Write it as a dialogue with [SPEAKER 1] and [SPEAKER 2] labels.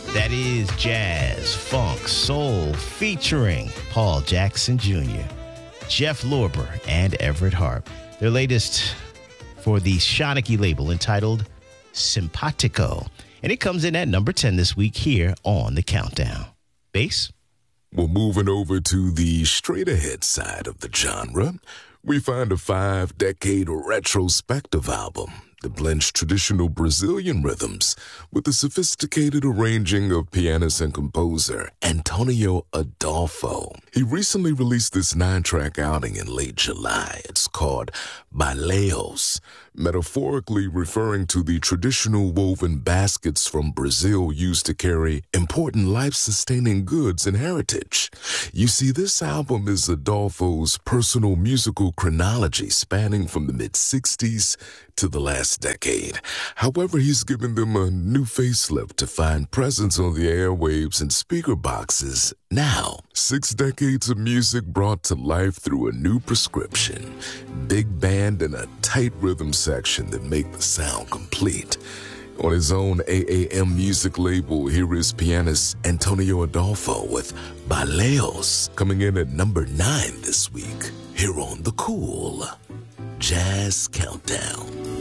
[SPEAKER 1] That is jazz, funk, soul, featuring Paul Jackson Jr., Jeff Lorber, and Everett Harp. Their latest for the Shanachie label entitled Simpatico. And it comes in at number 10 this week here on The Countdown. Bass?
[SPEAKER 2] Well, moving over to the straight-ahead side of the genre, we find a 5-decade retrospective album that blends traditional Brazilian rhythms with the sophisticated arranging of pianist and composer Antonio Adolfo. He recently released this 9-track outing in late July. It's called Baileus, metaphorically referring to the traditional woven baskets from Brazil used to carry important life-sustaining goods and heritage. You see, this album is Adolfo's personal musical chronology spanning from the mid-60s to the last decade. However, he's given them a new facelift to find presence on the airwaves and speaker boxes now. 6 decades of music brought to life through a new prescription, big band and a tight rhythm section that make the sound complete. On his own AAM music label, here is pianist Antonio Adolfo with Baileus, coming in at number 9 this week, here on the Cool Jazz Countdown.